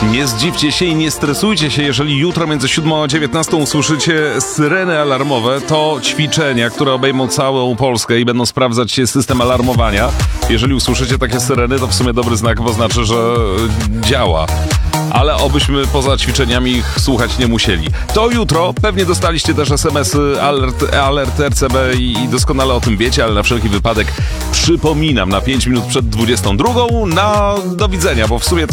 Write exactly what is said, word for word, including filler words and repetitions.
Nie zdziwcie się i nie stresujcie się, jeżeli jutro między siódmą a dziewiętnastą usłyszycie syreny alarmowe. To ćwiczenia, które obejmą całą Polskę i będą sprawdzać system alarmowania. Jeżeli usłyszycie takie syreny, to w sumie dobry znak, bo znaczy, że działa. Ale obyśmy poza ćwiczeniami ich słuchać nie musieli. To jutro pewnie dostaliście też es em esy alert, alert er ce be i doskonale o tym wiecie, ale na wszelki wypadek przypominam na pięć minut przed dwudziestą drugą. Na do widzenia, bo w sumie to